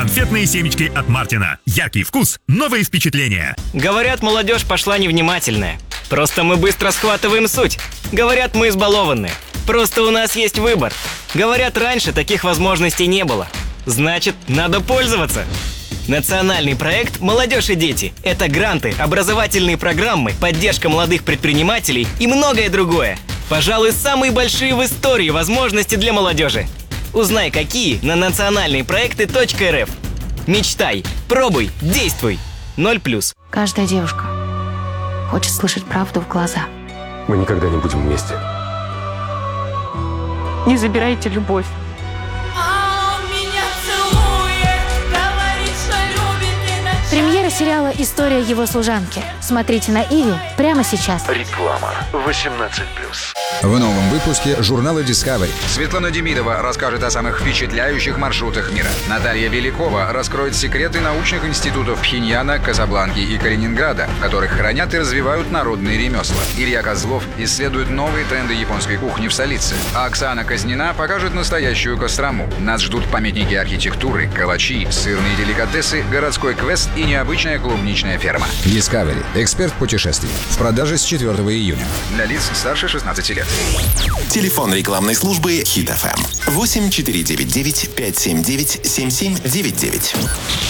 Конфетные семечки от Мартина. Яркий вкус, новые впечатления. Говорят, молодежь пошла невнимательная. Просто мы быстро схватываем суть. Говорят, мы избалованные. Просто у нас есть выбор. Говорят, раньше таких возможностей не было. Значит, надо пользоваться. Национальный проект «Молодежь и дети» – это гранты, образовательные программы, поддержка молодых предпринимателей и многое другое. Пожалуй, самые большие в истории возможности для молодежи. Узнай, какие, на национальныйпроекты.рф. Мечтай, пробуй, действуй. 0+. Каждая девушка хочет слышать правду в глаза. Мы никогда не будем вместе. Не забирайте любовь. Премьера сериала «История его служанки». Смотрите на Иви прямо сейчас. Реклама 18+. В новом выпуске журнала Discovery Светлана Демидова расскажет о самых впечатляющих маршрутах мира. Наталья Великова раскроет секреты научных институтов Пхеньяна, Касабланки и Калининграда, в которых хранят и развивают народные ремесла. Илья Козлов исследует новые тренды японской кухни в столице. А Оксана Казнина покажет настоящую Кострому. Нас ждут памятники архитектуры, калачи, сырные деликатесы, городской квест и необычная клубничная ферма. Discovery. Эксперт путешествий. В продаже с 4 июня. Для лиц старше 16 лет. Телефон рекламной службы Hit FM 8499 579 7799.